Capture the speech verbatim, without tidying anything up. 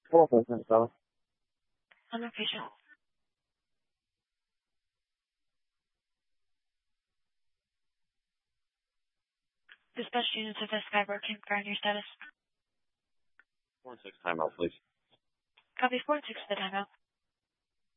Four percent, fella. I'm a patient. Dispatch units of the Skybrook can confirm your status. Four and six timeout, please. Copy four and six the timeout.